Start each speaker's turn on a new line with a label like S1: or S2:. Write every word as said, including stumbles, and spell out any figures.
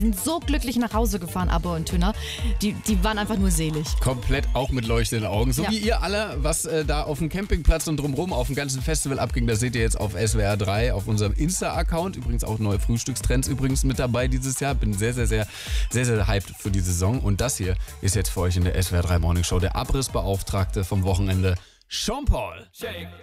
S1: sind so glücklich nach Hause gefahren, Abo und Tünner. Die, die waren einfach nur selig.
S2: Komplett auch mit leuchtenden Augen. So
S1: Ja.
S2: wie ihr alle, was äh, da auf dem Campingplatz und drumherum auf dem ganzen Festival abging, das seht ihr jetzt auf S W R drei, auf unserem Insta-Account. Übrigens auch neue Frühstückstrends übrigens mit dabei dieses Jahr. Bin sehr, sehr, sehr, sehr, sehr hyped für die Saison. Und das hier ist jetzt für euch in der S W R drei Morning Show der Abrissbeauftragte vom Wochenende, Sean Paul.